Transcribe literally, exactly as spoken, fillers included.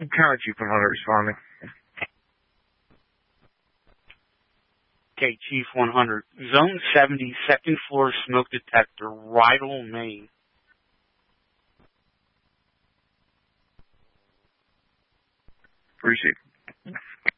Kind of Chief one hundred responding. Okay, Chief one hundred. Zone seventy, second floor smoke detector, Rydal, Maine. Appreciate it.